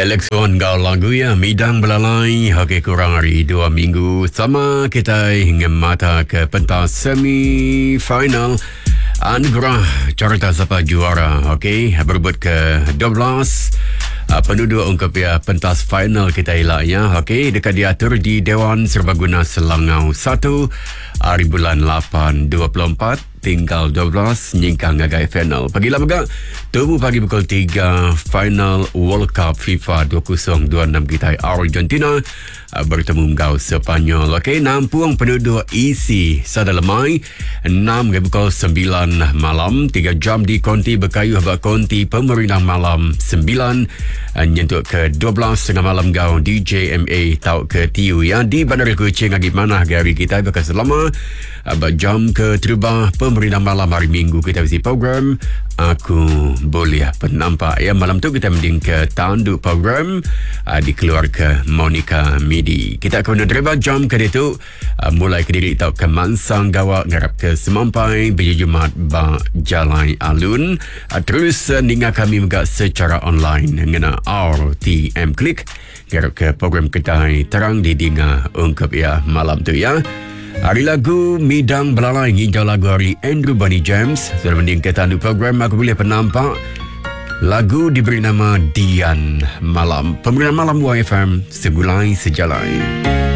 Elekson kau lagu ya midang belalai. Okey, kurang hari 2 minggu sama kita hingga mata ke pentas semi final anugerah carta siapa juara. Okey, berebut ke 12 penduduk ungkap ya pentas final kita elaknya. Okey, dekat diatur di Dewan Serbaguna Selangau 1 hari bulan 8 24 tinggal 12 nyingkang ngagai final. Pagilah begak temu pagi pukul 3 final World Cup FIFA 2026 kita Argentina bertemu ngau Sepanyol. Okey, nampung penduduk isi sadalemai 6 pukul 9 malam 3 jam di konti berkayu habak konti pemerintah malam 9 nyentuk ke 12 tengah malam gau DJMA tau ke TU ya di Bandar Kuching agak mana hari kita bekas selama jam ke terubah pemerintah malam hari Minggu kita bisi program Aku Boleh Penampak ya. Malam tu kita mending ke tanduk program dikeluar ke Monica Midi. Kita akan menerima jam ke itu mulai ke diri tau ke Mansang Gawak ngarap ke Semampai berjumat ba Jalan Alun terus ninga kami megak secara online ngena RTM Klik ngarap ke program kedai terang di dinga ungkap ya malam tu ya. Hari lagu Midang Belalai nginjau lagu hari Andrew Bunny James sudah mending ke tanduk program Aku Boleh Penampak. Lagu diberi nama Dian Malam. Pemberian malam YFM segulai sejalai.